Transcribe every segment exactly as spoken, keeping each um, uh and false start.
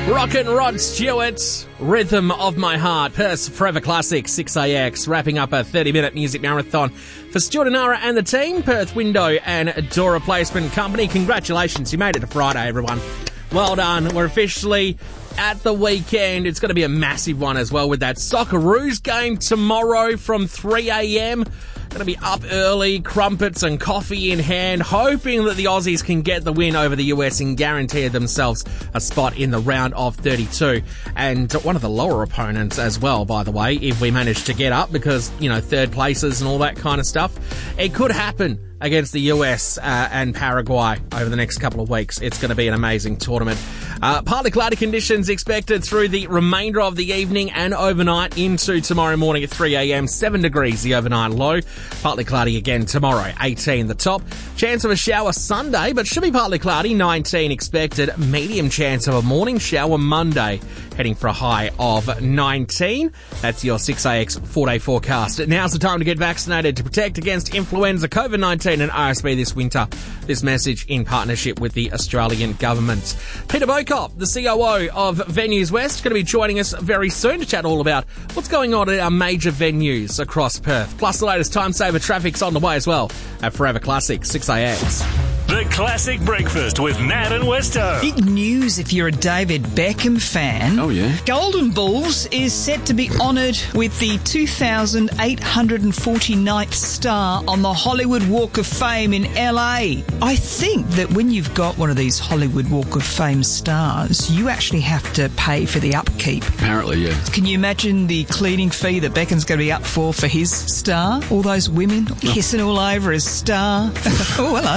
Rockin' Rod Stewart, Rhythm of My Heart, Perth's Forever Classic, six A X, wrapping up a thirty-minute music marathon for Stuart and Nara and the team, Perth Window and Door Replacement Company. Congratulations, you made it to Friday, everyone. Well done. We're officially at the weekend. It's going to be a massive one as well with that Socceroos game tomorrow from three a.m. Going to be up early, crumpets and coffee in hand, hoping that the Aussies can get the win over the U S and guarantee themselves a spot in the round of thirty-two. And one of the lower opponents as well, by the way, if we manage to get up, because, you know, third places and all that kind of stuff. It could happen against the U S uh, and Paraguay over the next couple of weeks. It's going to be an amazing tournament. Uh, partly cloudy conditions expected through the remainder of the evening and overnight into tomorrow morning at three a.m. seven degrees the overnight low. Partly cloudy again tomorrow, eighteen the top. Chance of a shower Sunday, but should be partly cloudy, nineteen expected. Medium chance of a morning shower Monday, heading for a high of nineteen. That's your six A X four-day forecast. Now's the time to get vaccinated to protect against influenza, COVID nineteen and R S V this winter. This message in partnership with the Australian government. Peter Bocop, the C O O of Venues West, going to be joining us very soon to chat all about what's going on at our major venues across Perth. Plus the latest time saver traffic's on the way as well at Forever Classic, six A X. The Classic Breakfast with Nat and Westo. Big news if you're a David Beckham fan. Oh, yeah? Golden Bulls is set to be honoured with the two thousand eight hundred forty-ninth star on the Hollywood Walk of Fame in L A. I think that when you've got one of these Hollywood Walk of Fame stars, you actually have to pay for the upkeep. Apparently, yeah. Can you imagine the cleaning fee that Beckham's going to be up for for his star? All those women hissing all over his star. Oh, hello.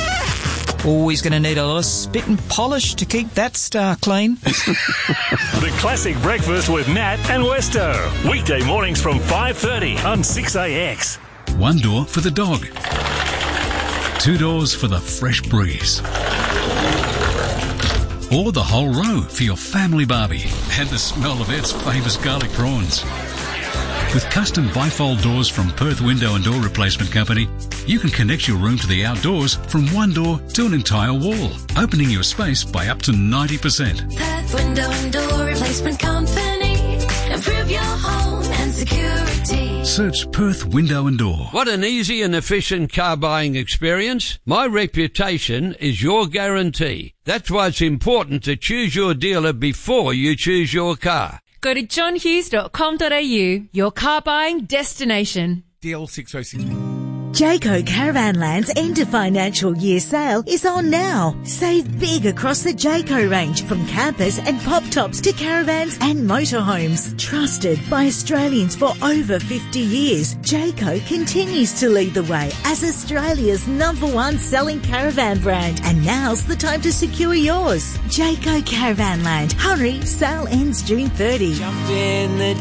Oh, he's going to need a lot of spit and polish to keep that star clean. The Classic Breakfast with Nat and Westo. Weekday mornings from five thirty on six A X. One door for the dog. Two doors for the fresh breeze. Or the whole row for your family barbie and the smell of Ed's famous garlic prawns. With custom bifold doors from Perth Window and Door Replacement Company, you can connect your room to the outdoors from one door to an entire wall, opening your space by up to ninety percent. Perth Window and Door Replacement Company. Improve your home and security. Search Perth Window and Door. What an easy and efficient car buying experience. My reputation is your guarantee. That's why it's important to choose your dealer before you choose your car. Go to john hughes dot com dot a u, your car buying destination. D L six oh six. Jayco Caravanland's end of financial year sale is on now. Save big across the Jayco range, from campers and pop tops to caravans and motorhomes. Trusted by Australians for over fifty years, Jayco continues to lead the way as Australia's number one selling caravan brand. And now's the time to secure yours. Jayco Caravanland. Hurry, sale ends June thirtieth. Jump in the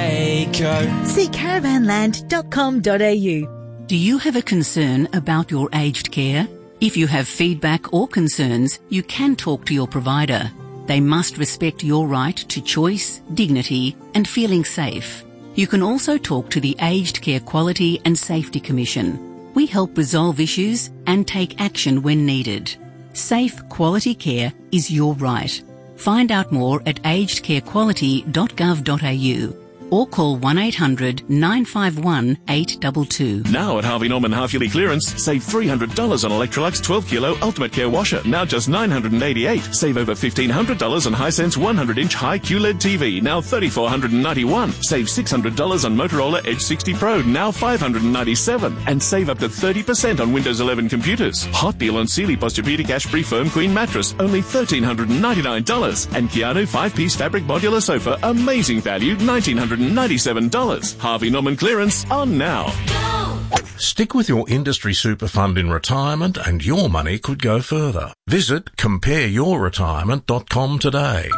Jayco. See caravanland dot com dot a u. Do you have a concern about your aged care? If you have feedback or concerns, you can talk to your provider. They must respect your right to choice, dignity, and feeling safe. You can also talk to the Aged Care Quality and Safety Commission. We help resolve issues and take action when needed. Safe, quality care is your right. Find out more at aged care quality dot gov dot a u. or call one eight hundred nine five one eight two two. Now at Harvey Norman half-yearly clearance, save three hundred dollars on Electrolux twelve kilo Ultimate Care washer, now just nine hundred eighty-eight dollars. Save over fifteen hundred dollars on Hisense one hundred inch high Q L E D T V, now three thousand four hundred ninety-one dollars. Save six hundred dollars on Motorola Edge sixty Pro, now five hundred ninety-seven dollars. And save up to thirty percent on Windows eleven computers. Hot deal on Sealy Posturepedic Ash-Free Firm Queen Mattress, only one thousand three hundred ninety-nine dollars. And Keanu five-piece fabric modular sofa, amazing value, one thousand nine hundred ninety-seven dollars. Harvey Norman clearance on now. Stick with your industry super fund in retirement and your money could go further. Visit compare your retirement dot com today.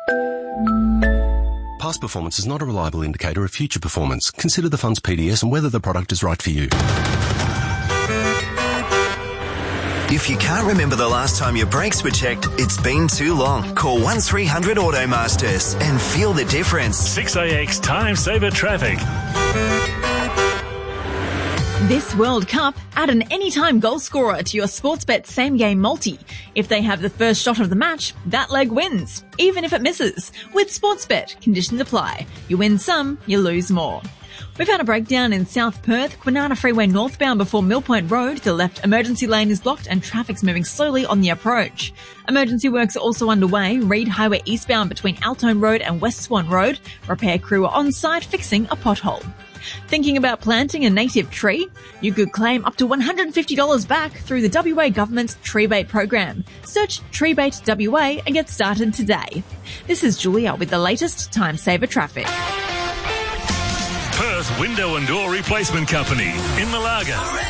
Past performance is not a reliable indicator of future performance. Consider the fund's P D S and whether the product is right for you. If you can't remember the last time your brakes were checked, it's been too long. Call one three hundred Automasters and feel the difference. six A X Time Saver Traffic. This World Cup, add an anytime goal scorer to your Sportsbet Same Game Multi. If they have the first shot of the match, that leg wins, even if it misses. With Sportsbet, conditions apply. You win some, you lose more. We've had a breakdown in South Perth, Kwinana Freeway northbound before Mill Point Road. The left emergency lane is blocked and traffic's moving slowly on the approach. Emergency works are also underway. Reed Highway eastbound between Altone Road and West Swan Road. Repair crew are on site fixing a pothole. Thinking about planting a native tree? You could claim up to one hundred fifty dollars back through the W A government's Treebait program. Search Treebait W A and get started today. This is Julia with the latest Time Saver traffic. Perth Window and Door Replacement Company in Malaga.